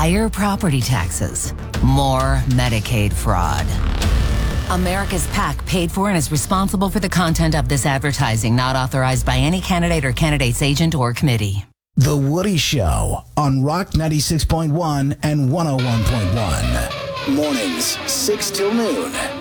higher property taxes, more Medicaid fraud. America's PAC paid for and is responsible for the content of this advertising, not authorized by any candidate or candidate's agent or committee. The Woody Show on Rock 96.1 and 101.1. Mornings, 6 till noon.